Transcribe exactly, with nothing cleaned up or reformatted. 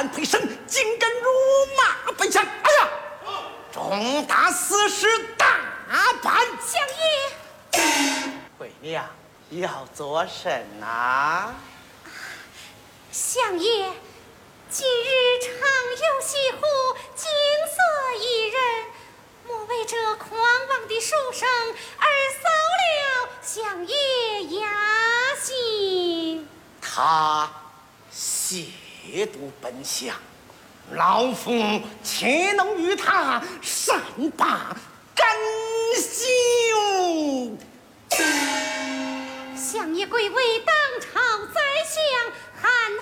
胆推身，紧跟如马奔向。哎呀，重大死事大办！ 相爷， 回娘要做甚啊？ 相爷，今日常有西湖，景色宜人，莫为这狂妄的书生而扫了相爷雅兴。 他亵渎本相，老夫岂能与他善罢甘休？ 相爷贵为当朝宰相，汉